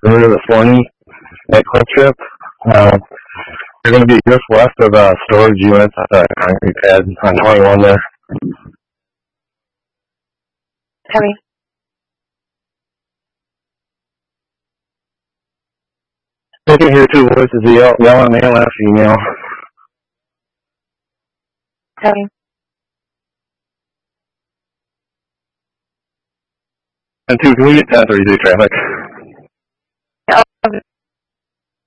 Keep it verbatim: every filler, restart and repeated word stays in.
earlier this morning at Quick Trip. Uh, they're going to be just west of uh, storage units at the concrete pad on twenty-one there. Coming. I can hear two voices yell, yelling, male and female. Coming. And two, can we get ten thirty-two traffic? Oh,